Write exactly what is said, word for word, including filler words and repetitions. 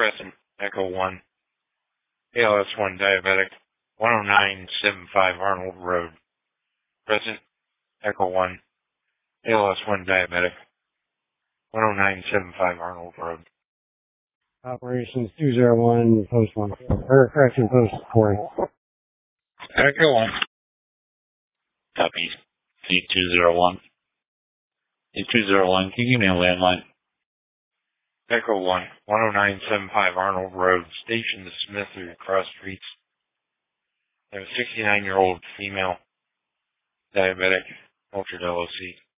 Crescent, Echo one, A L S one diabetic, one oh nine seven five Arnold Road. Crescent, Echo one, A L S one diabetic, one oh nine seven five Arnold Road. Operations two zero one, post one, or correction, post four. Echo one. Copy. C two zero one. C two zero one, can you give me a landline? Echo one, one oh nine seven five Arnold Road, station to Smith or cross streets. I have a sixty-nine-year-old female, diabetic, ultra L O C.